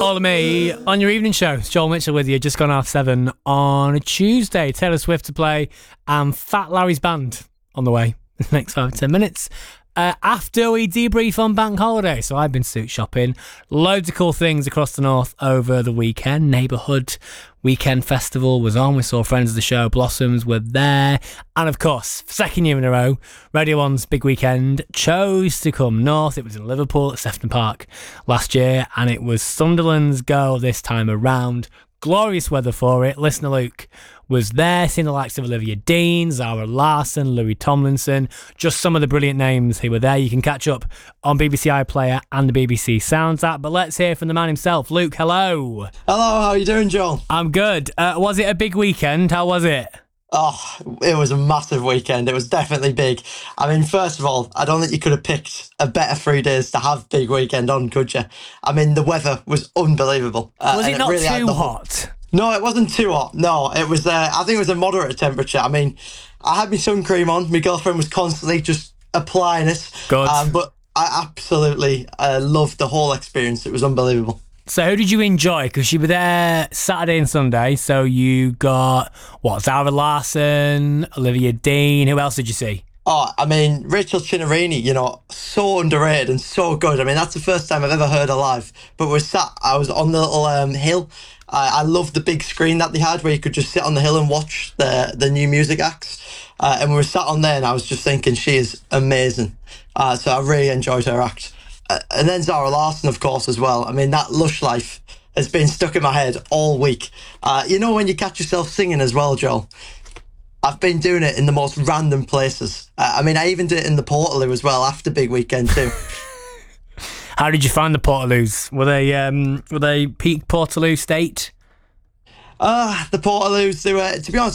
Follow me on your evening show. It's Joel Mitchell with you. Just gone 7:30 on a Tuesday. Taylor Swift to play and Fat Larry's band on the way in the next 5-10 minutes. After we debrief on bank holiday. So I've been suit shopping. Loads of cool things across the north over the weekend. Neighbourhood Weekend Festival was on. We saw friends of the show, Blossoms, were there. And of course, second year in a row, Radio 1's big weekend chose to come north. It was in Liverpool at Sefton Park last year, and it was Sunderland's go this time around. Glorious weather for it. Listener Luke was there, seeing the likes of Olivia Dean, Zara Larsson, Louis Tomlinson, just some of the brilliant names who were there. You can catch up on BBC iPlayer and the BBC Sounds app. But let's hear from the man himself. Luke, hello. Hello, how are you doing, Joel? I'm good. Was it a big weekend? How was it? Oh, it was a massive weekend. It was definitely big. I mean, first of all, I don't think you could have picked a better 3 days to have big weekend on, could you? I mean, the weather was unbelievable. Was it not really too hot? No, it wasn't too hot. No, it was. I think it was a moderate temperature. I mean, I had my sun cream on. My girlfriend was constantly just applying it. Good. But I absolutely loved the whole experience. It was unbelievable. So who did you enjoy? Because you were there Saturday and Sunday. So you got, Zara Larsson, Olivia Dean. Who else did you see? Oh, I mean, Rachel Chinarini, so underrated and so good. I mean, that's the first time I've ever heard her live. But I was on the little hill. I loved the big screen that they had where you could just sit on the hill and watch the new music acts. And we were sat on there and I was just thinking, she is amazing. So I really enjoyed her act. And then Zara Larsson, of course, as well. I mean, that Lush Life has been stuck in my head all week. When you catch yourself singing as well, Joel, I've been doing it in the most random places. I even did it in the Portaloo as well after big weekend too. How did you find the Portaloos? Were they peak Portaloo state? The Portaloos, they were, to be honest,